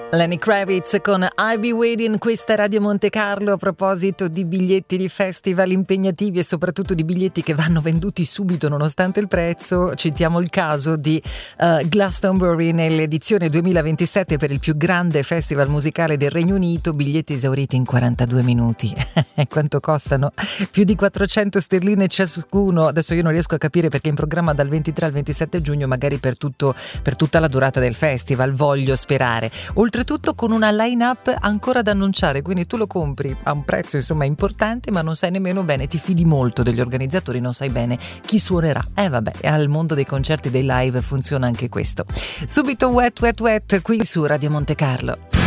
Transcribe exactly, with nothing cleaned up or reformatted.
Lenny Kravitz con I'll Be Waiting, questa è Radio Monte Carlo. A proposito di biglietti di festival impegnativi e soprattutto di biglietti che vanno venduti subito nonostante il prezzo, citiamo il caso di uh, Glastonbury nell'edizione duemilaventisette per il più grande festival musicale del Regno Unito, biglietti esauriti in quarantadue minuti. Quanto costano? Più di quattrocento sterline ciascuno. Adesso io non riesco a capire perché è in programma dal ventitré al ventisette giugno, magari per, tutto, per tutta la durata del festival, voglio sperare. Oltretutto con una line-up ancora da annunciare, quindi tu lo compri a un prezzo insomma importante, ma non sai nemmeno bene, ti fidi molto degli organizzatori, non sai bene chi suonerà. Eh vabbè, al mondo dei concerti, dei live funziona anche questo. Subito Wet Wet Wet qui su Radio Monte Carlo.